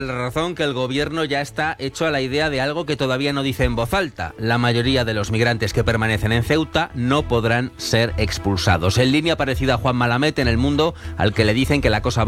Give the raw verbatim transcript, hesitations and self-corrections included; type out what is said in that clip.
La razón que el gobierno ya está hecho a la idea de algo que todavía no dice en voz alta. La mayoría de los migrantes que permanecen en Ceuta no podrán ser expulsados. En línea parecida a Juan Malamet en El Mundo, al que le dicen que la cosa va